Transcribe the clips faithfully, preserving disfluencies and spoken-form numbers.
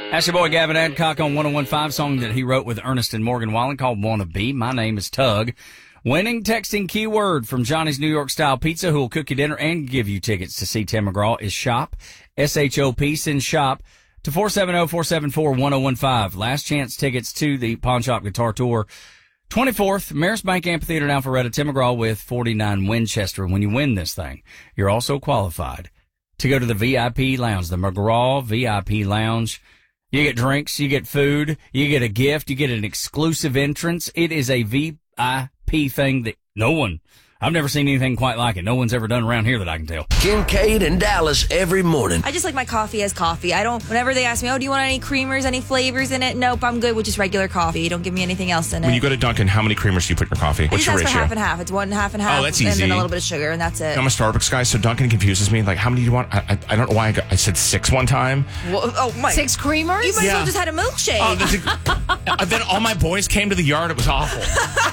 That's your boy Gavin Adcock on one oh one point five, song that he wrote with Ernest and Morgan Wallen called Wanna Be. My name is Tug. Winning texting keyword from Johnny's New York Style Pizza, who will cook you dinner and give you tickets to see Tim McGraw, is SHOP. S H O P. Send SHOP to four seven zero, four seven four, one zero one five. Last chance tickets to the Pawn Shop Guitar Tour. twenty-fourth, Marist Bank Amphitheater in Alpharetta. Tim McGraw with forty-nine Winchester. When you win this thing, you're also qualified to go to the V I P Lounge, the McGraw V I P Lounge. You get drinks, you get food, you get a gift, you get an exclusive entrance. It is a V I P thing that no one, I've never seen anything quite like it. No one's ever done around here that I can tell. Kincaid and Dallas every morning. I just like my coffee as coffee. I don't, whenever they ask me, oh, do you want any creamers, any flavors in it? Nope, I'm good with just regular coffee. Don't give me anything else in it. When you go to Dunkin', how many creamers do you put in your coffee? What's your ratio? I just ask for half and half. It's one half and half. Oh, that's and easy. then a little bit of sugar, and that's it. I'm a Starbucks guy, so Dunkin' confuses me. Like, how many do you want? I, I, I don't know why I, got, I said six one time. Well, oh, my. Six creamers? You might Yeah. as well just had a milkshake. Oh, the, uh, then all my boys came to the yard. It was awful.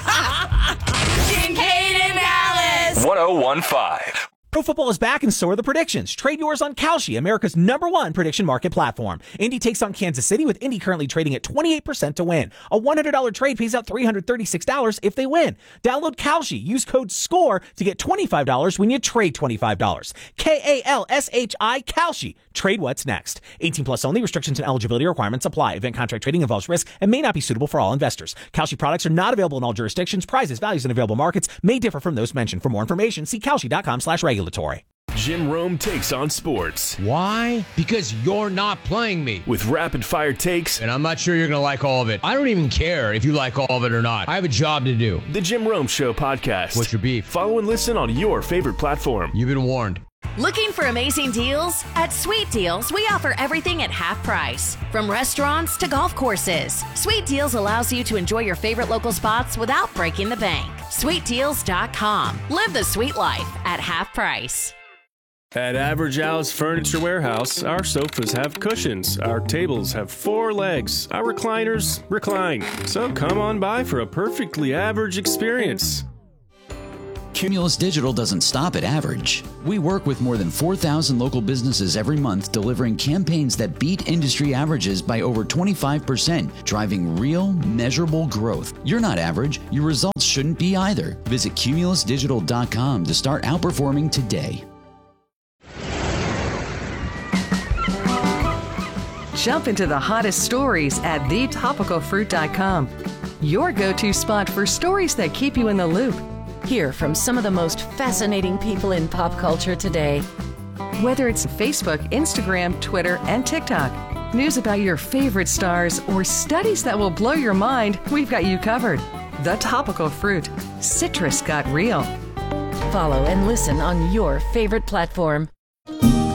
Kincaid and Dallas. one oh one point five. Pro football is back and so are the predictions. Trade yours on Kalshi, America's number one prediction market platform. Indy takes on Kansas City, with Indy currently trading at twenty-eight percent to win. A one hundred dollars trade pays out three hundred thirty-six dollars if they win. Download Kalshi. Use code SCORE to get twenty-five dollars when you trade twenty-five dollars. K A L S H I, Kalshi. Trade what's next. eighteen plus only. Restrictions and eligibility requirements apply. Event contract trading involves risk and may not be suitable for all investors. Kalshi products are not available in all jurisdictions. Prices, values, and available markets may differ from those mentioned. For more information, see Kalshi.com slash regulatory. Jim Rome takes on sports. Why? Because you're not playing me. With rapid-fire takes. And I'm not sure you're going to like all of it. I don't even care if you like all of it or not. I have a job to do. The Jim Rome Show podcast. What's your beef? Follow and listen on your favorite platform. You've been warned. Looking for amazing deals? At Sweet Deals, we offer everything at half price. From restaurants to golf courses. Sweet Deals allows you to enjoy your favorite local spots without breaking the bank. sweet deals dot com. Live the sweet life at half price. At Average Al's Furniture Warehouse, our sofas have cushions, our tables have four legs, our recliners recline. So come on by for a perfectly average experience. Cumulus Digital doesn't stop at average. We work with more than four thousand local businesses every month, delivering campaigns that beat industry averages by over twenty-five percent, driving real, measurable growth. You're not average. Your results shouldn't be either. Visit cumulus digital dot com to start outperforming today. Jump into the hottest stories at the topical fruit dot com. Your go-to spot for stories that keep you in the loop. Hear from some of the most fascinating people in pop culture today. Whether it's Facebook, Instagram, Twitter, and TikTok, news about your favorite stars, or studies that will blow your mind, we've got you covered. The Topical Fruit. Citrus got real. Follow and listen on your favorite platform.